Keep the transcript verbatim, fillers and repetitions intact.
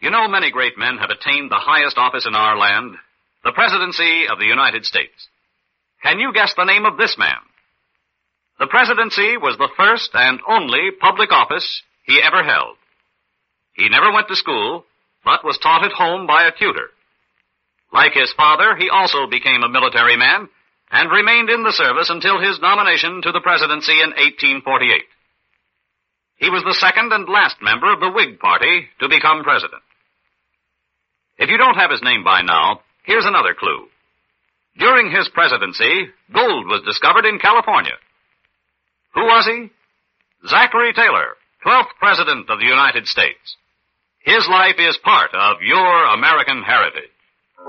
You know, many great men have attained the highest office in our land, the presidency of the United States. Can you guess the name of this man? The presidency was the first and only public office he ever held. He never went to school, but was taught at home by a tutor. Like his father, he also became a military man and remained in the service until his nomination to the presidency in eighteen forty-eight. He was the second and last member of the Whig Party to become president. If you don't have his name by now, here's another clue. During his presidency, gold was discovered in California. Who was he? Zachary Taylor, twelfth President of the United States. His life is part of your American heritage.